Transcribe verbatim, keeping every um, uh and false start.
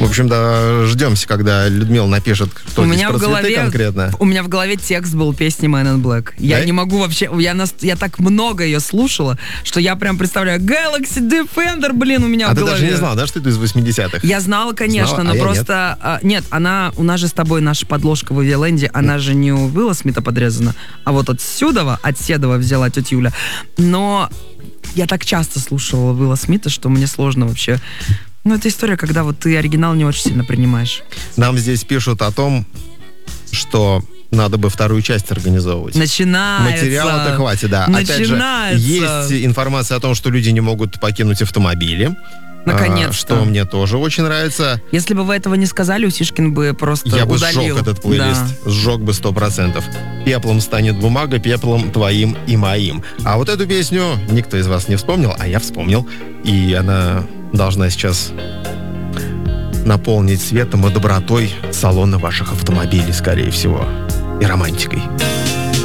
общем, да, ждемся, когда Людмила напишет что-нибудь про цветы конкретно. У меня в голове текст был песни Man in Black. Я Да? не могу вообще... Я, нас, я так много ее слушала, что я прям представляю Galaxy Defender, блин, у меня а в голове. А ты голове. даже не знала, да, что это из восьмидесятых? Я знала, конечно, знала? но а просто... Нет. нет, она... У нас же с тобой наша подложка в Вивиленде, она же не у Уилла Смита подрезана, а вот отсюда, от Седова взяла тетя Юля. Но я так часто слушала Уилла Смита, что мне сложно вообще... Ну, это история, когда вот ты оригинал не очень сильно принимаешь. Нам здесь пишут о том, что надо бы вторую часть организовывать. Начинается. Материала-то хватит, да. Начинается. Опять же, есть информация о том, что люди не могут покинуть автомобили. Наконец-то. А, что мне тоже очень нравится. Если бы вы этого не сказали, Усишкин бы просто Я бы удалил. сжег этот плейлист. Да. Сжег бы сто процентов. Пеплом станет бумага, пеплом твоим и моим. А вот эту песню никто из вас не вспомнил, а я вспомнил. И она должна сейчас наполнить светом и добротой салоны ваших автомобилей, скорее всего, и романтикой.